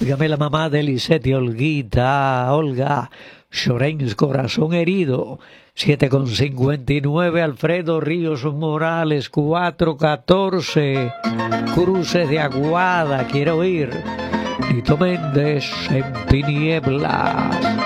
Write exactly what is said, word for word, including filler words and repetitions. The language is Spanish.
Dígame la mamá de Lisette, Olguita, Olga, Llorens, corazón herido, siete con cincuenta y nueve, Alfredo Ríos Morales, cuatro catorce, Cruces de Aguada, quiero ir, Lito Méndez en Tinieblas.